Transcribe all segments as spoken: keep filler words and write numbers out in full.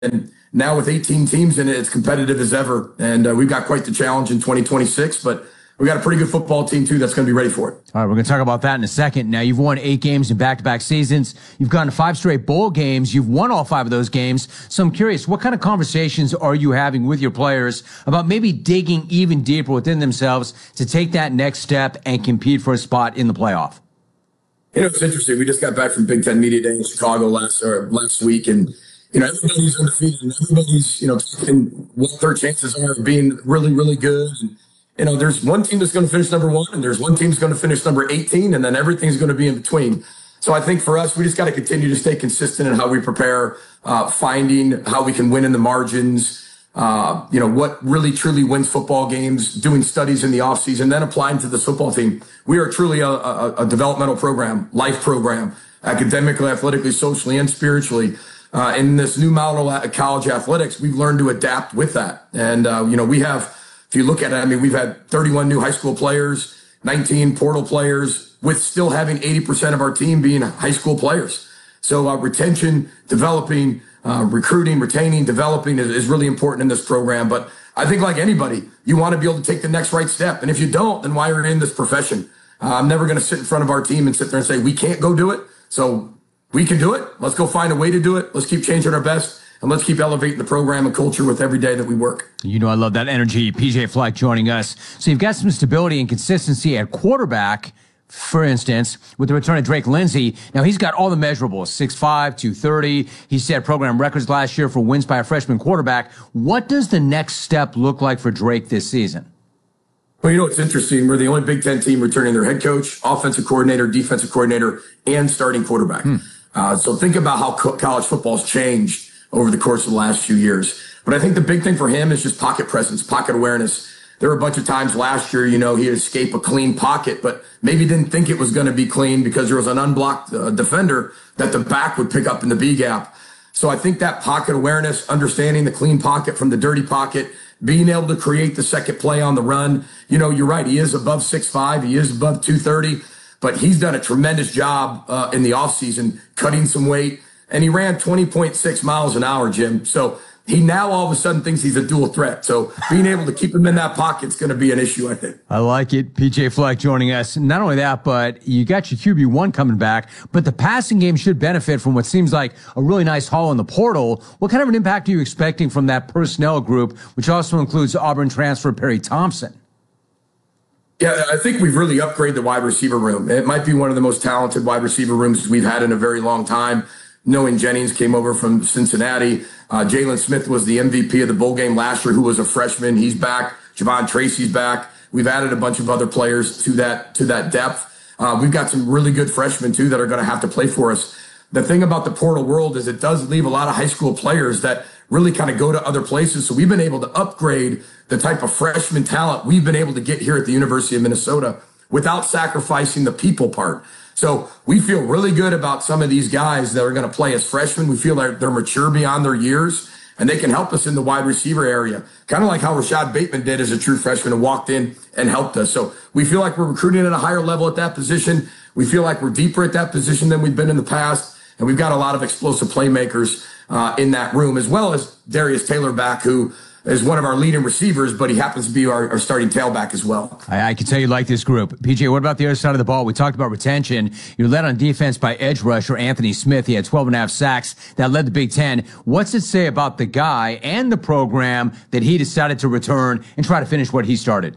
And now with eighteen teams in it, it's competitive as ever. And uh, we've got quite the challenge in twenty twenty-six, but we got a pretty good football team, too, that's going to be ready for it. All right, we're going to talk about that in a second. Now, you've won eight games in back-to-back seasons. You've gone to five straight bowl games. You've won all five of those games. So I'm curious, what kind of conversations are you having with your players about maybe digging even deeper within themselves to take that next step and compete for a spot in the playoff? You know, it's interesting. We just got back from Big Ten Media Day in Chicago last or last week, and you know, everybody's undefeated, and everybody's, you know, taking what their chances are of being really, really good. And, you know, there's one team that's going to finish number one, and there's one team that's going to finish number eighteen, and then everything's going to be in between. So I think for us, we just got to continue to stay consistent in how we prepare, uh, finding how we can win in the margins, uh, you know, what really, truly wins football games, doing studies in the offseason, then applying to this football team. We are truly a, a, a developmental program, life program, academically, athletically, socially, and spiritually. Uh, in this new model at college athletics, we've learned to adapt with that. And, uh, you know, we have, if you look at it, I mean, we've had thirty-one new high school players, nineteen portal players, with still having eighty percent of our team being high school players. So uh, retention, developing, uh, recruiting, retaining, developing is, is really important in this program. But I think like anybody, you want to be able to take the next right step. And if you don't, then why are you in this profession? Uh, I'm never going to sit in front of our team and sit there and say, we can't go do it. So we can do it. Let's go find a way to do it. Let's keep changing our best. And let's keep elevating the program and culture with every day that we work. You know, I love that energy. P J Fleck joining us. So you've got some stability and consistency at quarterback, for instance, with the return of Drake Lindsay. Now, he's got all the measurables, six five, two thirty. He set program records last year for wins by a freshman quarterback. What does the next step look like for Drake this season? Well, you know, it's interesting. We're the only Big Ten team returning their head coach, offensive coordinator, defensive coordinator, and starting quarterback. Hmm. Uh, so think about how co- college football's changed over the course of the last few years. But I think the big thing for him is just pocket presence, pocket awareness. There were a bunch of times last year, you know, he'd escape a clean pocket, but maybe didn't think it was going to be clean because there was an unblocked uh, defender that the back would pick up in the B gap. So I think that pocket awareness, understanding the clean pocket from the dirty pocket, being able to create the second play on the run. You know, you're right. He is above six five. He is above two thirty, but he's done a tremendous job uh, in the offseason, cutting some weight. And he ran twenty point six miles an hour, Jim. So he now all of a sudden thinks he's a dual threat. So being able to keep him in that pocket is going to be an issue, I think. I like it. P J Fleck joining us. Not only that, but you got your Q B one coming back, but the passing game should benefit from what seems like a really nice haul in the portal. What kind of an impact are you expecting from that personnel group, which also includes Auburn transfer Perry Thompson? Yeah, I think we've really upgraded the wide receiver room. It might be one of the most talented wide receiver rooms we've had in a very long time. Knowing Jennings came over from Cincinnati. Uh, Jalen Smith was the M V P of the bowl game last year, who was a freshman. He's back. Javon Tracy's back. We've added a bunch of other players to that, to that depth. Uh, we've got some really good freshmen, too, that are going to have to play for us. The thing about the portal world is it does leave a lot of high school players that really kind of go to other places. So we've been able to upgrade the type of freshman talent we've been able to get here at the University of Minnesota without sacrificing the people part. So we feel really good about some of these guys that are going to play as freshmen. We feel like they're mature beyond their years, and they can help us in the wide receiver area, kind of like how Rashad Bateman did as a true freshman and walked in and helped us. So we feel like we're recruiting at a higher level at that position. We feel like we're deeper at that position than we've been in the past, and we've got a lot of explosive playmakers uh, in that room, as well as Darius Taylor back, who is one of our leading receivers, but he happens to be our, our starting tailback as well. I, I can tell you like this group. P J, what about the other side of the ball? We talked about retention. You're led on defense by edge rusher Anthony Smith. He had twelve and a half sacks. That led the Big Ten. What's it say about the guy and the program that he decided to return and try to finish what he started?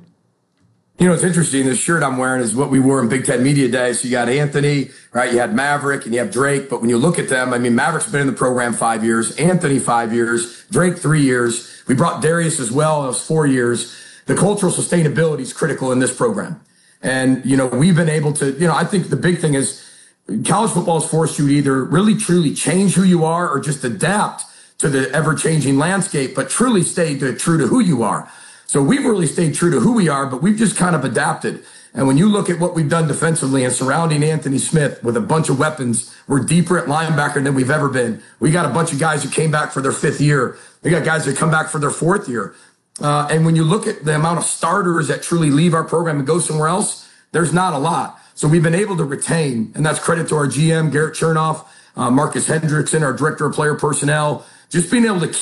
You know, it's interesting. This shirt I'm wearing is what we wore in Big Ten Media Day. So you got Anthony, right? You had Maverick and you have Drake. But when you look at them, I mean, Maverick's been in the program five years, Anthony five years, Drake three years. We brought Darius as well. That was four years. The cultural sustainability is critical in this program. And, you know, we've been able to, you know, I think the big thing is college football has forced you to either really truly change who you are or just adapt to the ever-changing landscape, but truly stay to, true to who you are. So we've really stayed true to who we are, but we've just kind of adapted. And when you look at what we've done defensively and surrounding Anthony Smith with a bunch of weapons, we're deeper at linebacker than we've ever been. We got a bunch of guys who came back for their fifth year. We got guys that come back for their fourth year. Uh, and when you look at the amount of starters that truly leave our program and go somewhere else, there's not a lot. So we've been able to retain, and that's credit to our G M, Garrett Chernoff, uh, Marcus Hendrickson, our director of player personnel, just being able to